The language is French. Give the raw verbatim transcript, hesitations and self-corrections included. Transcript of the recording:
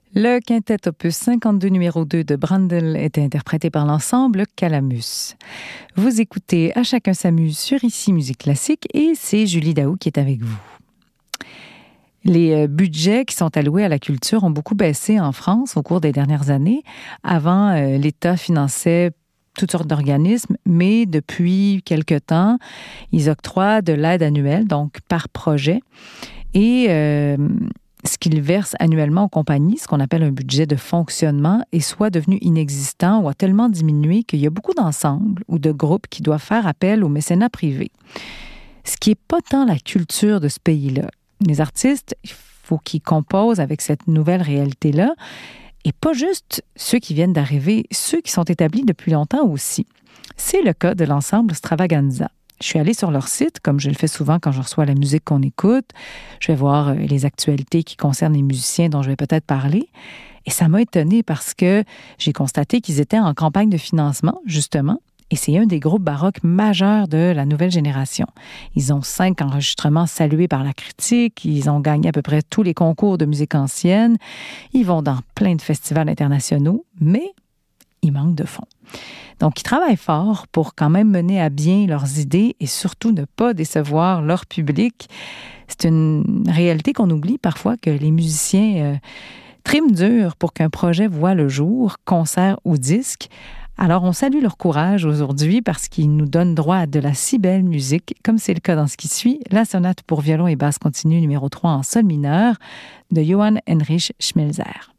Le quintet opus cinquante-deux numéro deux de Brandl était interprété par l'ensemble Calamus. Vous écoutez À chacun s'amuse sur Ici Musique Classique et c'est Julie Daou qui est avec vous. Les budgets qui sont alloués à la culture ont beaucoup baissé en France au cours des dernières années. Avant, l'État finançait toutes sortes d'organismes, mais depuis quelque temps, ils octroient de l'aide annuelle, donc par projet. Et euh, ce qu'ils versent annuellement aux compagnies, ce qu'on appelle un budget de fonctionnement, est soit devenu inexistant ou a tellement diminué qu'il y a beaucoup d'ensembles ou de groupes qui doivent faire appel au mécénat privé. Ce qui n'est pas tant la culture de ce pays-là. Les artistes, il faut qu'ils composent avec cette nouvelle réalité-là, et pas juste ceux qui viennent d'arriver, ceux qui sont établis depuis longtemps aussi. C'est le cas de l'ensemble Stravaganza. Je suis allée sur leur site, comme je le fais souvent quand je reçois la musique qu'on écoute. Je vais voir les actualités qui concernent les musiciens dont je vais peut-être parler. Et ça m'a étonnée parce que j'ai constaté qu'ils étaient en campagne de financement, justement. Et c'est un des groupes baroques majeurs de la nouvelle génération. Ils ont cinq enregistrements salués par la critique. Ils ont gagné à peu près tous les concours de musique ancienne. Ils vont dans plein de festivals internationaux, mais il manque de fonds. Donc, ils travaillent fort pour quand même mener à bien leurs idées et surtout ne pas décevoir leur public. C'est une réalité qu'on oublie parfois, que les musiciens euh, triment dur pour qu'un projet voie le jour, concert ou disque. Alors, on salue leur courage aujourd'hui parce qu'ils nous donnent droit à de la si belle musique, comme c'est le cas dans ce qui suit, la sonate pour violon et basse continue numéro trois en sol mineur de Johann Heinrich Schmelzer.